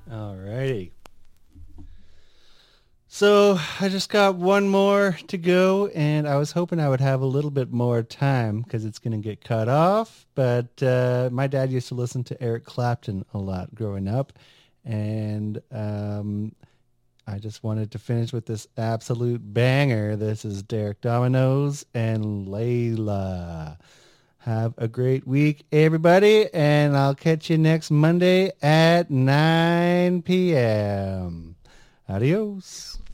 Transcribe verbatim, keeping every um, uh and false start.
All righty. So I just got one more to go, and I was hoping I would have a little bit more time because it's going to get cut off. But uh, my dad used to listen to Eric Clapton a lot growing up, and um, I just wanted to finish with this absolute banger. This is Derek Dominoes and Layla. Have a great week, everybody, and I'll catch you next Monday at nine p.m. Adios.